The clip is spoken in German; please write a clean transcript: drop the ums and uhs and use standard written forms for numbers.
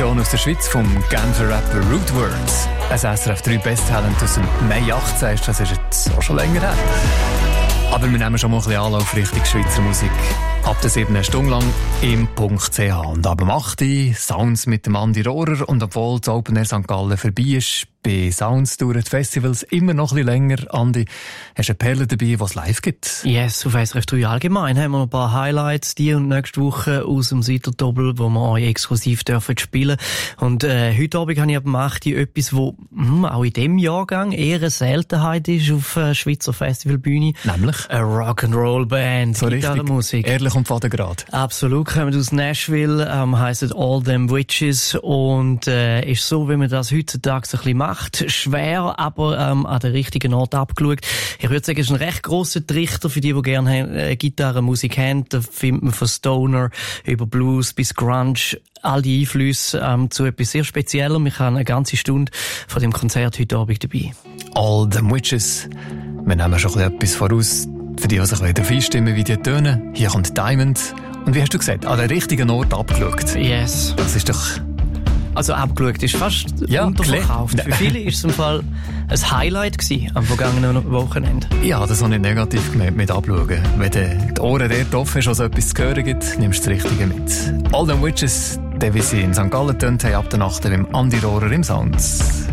Produktion aus der Schweiz vom Genfer Rapper Rootwords. Ein SRF 3 Best-Talent aus dem Mai 18, das ist jetzt auch schon länger her. Aber wir nehmen schon mal ein bisschen Anlauf Richtung Schweizer Musik. Ab der 7. Stunde lang im .ch. Und ab dem 8. Sounds mit dem Andi Rohrer. Und obwohl das Open Air St. Gallen vorbei ist, bei Sounds dauern die Festivals immer noch ein bisschen länger. Andi, hast du eine Perle dabei, die es live gibt? Yes, auf SRF 3 allgemein haben wir noch ein paar Highlights, die und nächste Woche aus dem Seiterdobel, wo wir euch exklusiv dürfen spielen. Und heute Abend habe ich ab dem 8. etwas, wo auch in diesem Jahrgang eher eine Seltenheit ist auf Schweizer Festivalbühne. Nämlich? Eine Rock'n'Roll-Band, so Gitarrenmusik. Ehrlich und fadengrad. Absolut, kommen aus Nashville, heisst All Them Witches und ist so, wie man das heutzutage so ein bisschen macht. Schwer, aber an den richtigen Ort abgeschaut. Ich würde sagen, es ist ein recht grosser Trichter für die gerne Gitarrenmusik haben. Da findet man von Stoner über Blues bis Grunge all die Einflüsse zu etwas sehr Speziellem. Ich habe eine ganze Stunde von dem Konzert heute Abend dabei. All Them Witches. Wir nehmen schon etwas voraus. Für die, die sich wieder einstimmen, wie die tönen. Hier kommt Diamond. Und wie hast du gesagt, an den richtigen Ort abgeschaut? Yes. Das ist doch... Also abgeschaut ist fast unterverkauft. Für viele ist es im Fall ein Highlight gewesen am vergangenen Wochenende. Ja, das ist auch nicht negativ gemeint mit abschauen. Wenn du die Ohren dort offen hast, was es etwas zu hören gibt, nimmst du das Richtige mit. All Them Witches, der wie sie in St. Gallen tönt haben, ab der Nacht mit Andi Rohrer im Sounds.